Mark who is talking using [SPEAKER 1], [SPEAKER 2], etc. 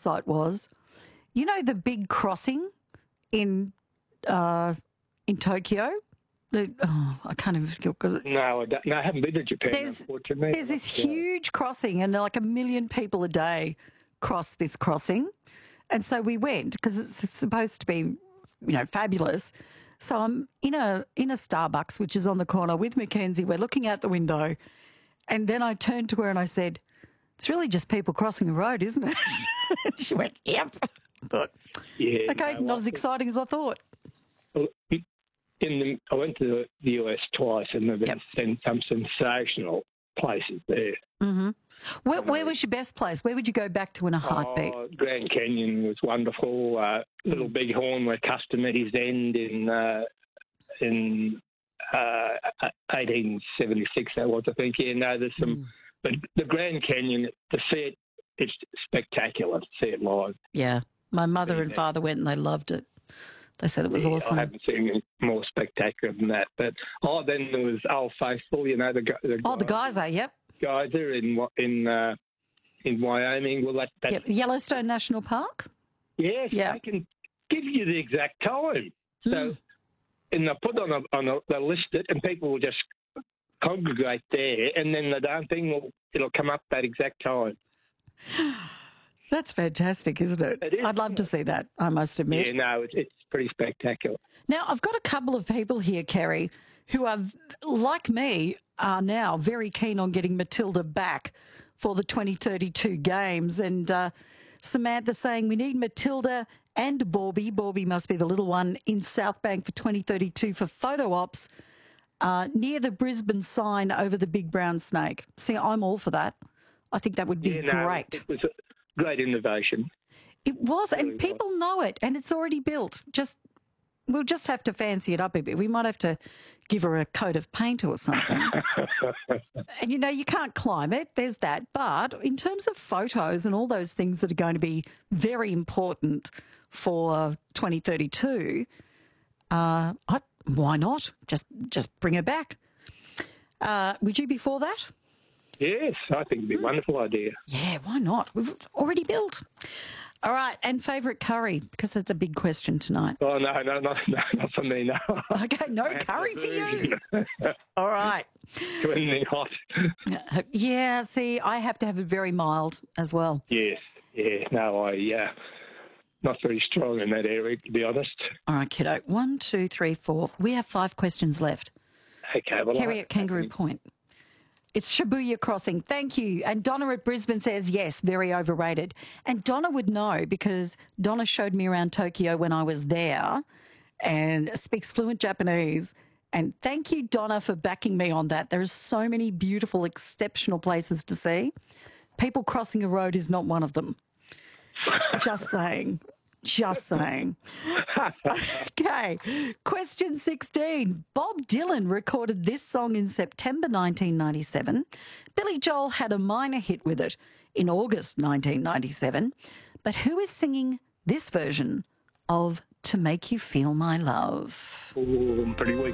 [SPEAKER 1] site was, you know, the big crossing in Tokyo? I can't even...
[SPEAKER 2] No, I haven't been to Japan, unfortunately.
[SPEAKER 1] There's this huge crossing and like 1 million people a day cross this crossing. And so we went because it's supposed to be, you know, fabulous. So I'm in a Starbucks, which is on the corner with Mackenzie. We're looking out the window. And then I turned to her and I said, it's really just people crossing a road, isn't it? She went, yep. But,
[SPEAKER 2] yeah,
[SPEAKER 1] okay, not as exciting as I thought.
[SPEAKER 2] Well, I went to the US twice and there have been some sensational places there.
[SPEAKER 1] Mm-hmm. Where was your best place? Where would you go back to in a heartbeat?
[SPEAKER 2] Grand Canyon was wonderful. Little Bighorn, where Custom met his end in 1876. That was, I think. Yeah, no, there's some. But the Grand Canyon, to see it, it's spectacular to see it live.
[SPEAKER 1] Yeah, my mother and father went and they loved it. They said it was awesome.
[SPEAKER 2] I haven't seen anything more spectacular than that. But then there was Old Faithful. You know the
[SPEAKER 1] Geyser. Yep.
[SPEAKER 2] Geyser in Wyoming. Well, that's
[SPEAKER 1] Yellowstone National Park.
[SPEAKER 2] Yes, they can give you the exact time. So, and they put they list it, and people will just congregate there, and then the darn thing it'll come up that exact time.
[SPEAKER 1] That's fantastic, isn't it?
[SPEAKER 2] It is.
[SPEAKER 1] I'd love to see that, I must admit.
[SPEAKER 2] Yeah, no, it's pretty spectacular.
[SPEAKER 1] Now, I've got a couple of people here, Kerry, who are, like me, are now very keen on getting Matilda back for the 2032 games. And Samantha saying we need Matilda and Borby. Borby must be the little one in South Bank for 2032 for photo ops near the Brisbane sign over the big brown snake. See, I'm all for that. I think that would be great.
[SPEAKER 2] It was a great innovation.
[SPEAKER 1] It was, and people know it, and it's already built. We'll just have to fancy it up a bit. We might have to give her a coat of paint or something. And, you know, you can't climb it. There's that. But in terms of photos and all those things that are going to be very important for 2032, why not? Just bring her back. Would you be for that?
[SPEAKER 2] Yes, I think it'd be a wonderful idea.
[SPEAKER 1] Yeah, why not? We've already built. All right, and favourite curry, because that's a big question tonight.
[SPEAKER 2] Oh, no, not for me, no.
[SPEAKER 1] Okay, no curry for you. All right.
[SPEAKER 2] Anything hot.
[SPEAKER 1] Yeah, see, I have to have it very mild as well.
[SPEAKER 2] Yes, yeah, no, not very strong in that area, to be honest.
[SPEAKER 1] All right, kiddo. 1, 2, 3, 4. We have 5 questions left.
[SPEAKER 2] Okay, well,
[SPEAKER 1] Kerry at Kangaroo Point. It's Shibuya Crossing. Thank you. And Donna at Brisbane says, yes, very overrated. And Donna would know because Donna showed me around Tokyo when I was there and speaks fluent Japanese. And thank you, Donna, for backing me on that. There are so many beautiful, exceptional places to see. People crossing a road is not one of them. Just saying. Just saying. Okay. Question 16. Bob Dylan recorded this song in September 1997. Billy Joel had a minor hit with it in August 1997. But who is singing this version of To Make You Feel My Love?
[SPEAKER 2] Oh, I'm pretty weak